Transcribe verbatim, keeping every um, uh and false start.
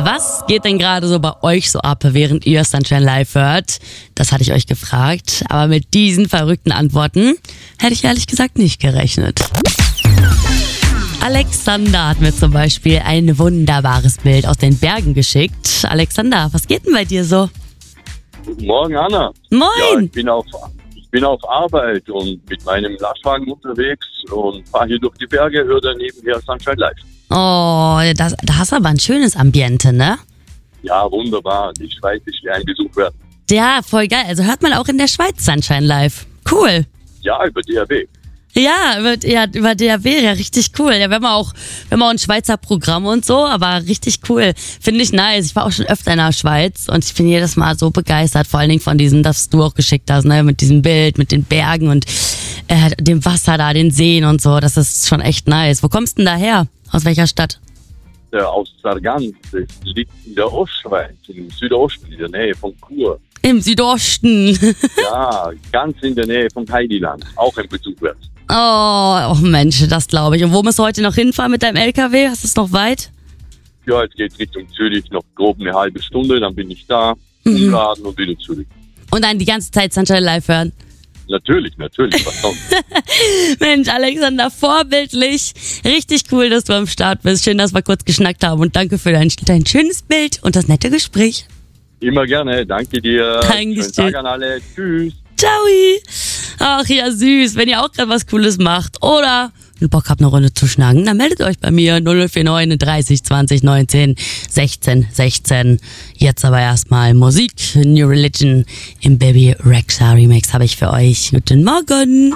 Was geht denn gerade so bei euch so ab, während ihr Sunshine Live hört? Das hatte ich euch gefragt, aber mit diesen verrückten Antworten hätte ich ehrlich gesagt nicht gerechnet. Alexander hat mir zum Beispiel ein wunderbares Bild aus den Bergen geschickt. Alexander, was geht denn bei dir so? Guten Morgen, Anna. Moin! Ja, ich bin auf, ich bin auf Arbeit und mit meinem Lastwagen unterwegs und fahre hier durch die Berge, höre dann nebenher Sunshine Live. Oh, das, da hast du aber ein schönes Ambiente, ne? Ja, wunderbar. Die Schweiz ist wie ein Besuch wert. Ja, voll geil. Also hört man auch in der Schweiz Sunshine Live. Cool. Ja, über D A B. Ja, über, ja, über D A B, ja, richtig cool. Ja, wir haben auch, wir haben auch ein Schweizer Programm und so, aber richtig cool. Finde ich nice. Ich war auch schon öfter in der Schweiz und ich bin jedes Mal so begeistert, vor allen Dingen von diesem, das du auch geschickt hast, ne, mit diesem Bild, mit den Bergen und äh, dem Wasser da, den Seen und so. Das ist schon echt nice. Wo kommst du denn da her? Aus welcher Stadt? Äh, aus Sargans. Das liegt in der Ostschweiz, im Südosten, in der Nähe von Chur. Im Südosten. Ja, ganz in der Nähe von Heidiland. Auch ein Besuch wert. Oh, oh Mensch, das glaube ich. Und wo musst du heute noch hinfahren mit deinem L K W? Hast du es noch weit? Ja, es geht Richtung Zürich, noch grob eine halbe Stunde, dann bin ich da, Mhm. umladen und wieder zurück. Und dann die ganze Zeit Sunshine Live hören. Natürlich, natürlich, was sonst? Mensch, Alexander, vorbildlich. Richtig cool, dass du am Start bist. Schön, dass wir kurz geschnackt haben. Und danke für dein, dein schönes Bild und das nette Gespräch. Immer gerne, danke dir. Dankeschön. Schönen Tag an alle, tschüss. Ciao. Ach ja, süß. Wenn ihr auch gerade was Cooles macht oder Bock habt, eine Runde zu schnacken, dann meldet euch bei mir null vier neun dreißig zwanzig neunzehn sechzehn sechzehn. Jetzt aber erstmal Musik. New Religion im Baby Rexha Remix habe ich für euch. Guten Morgen.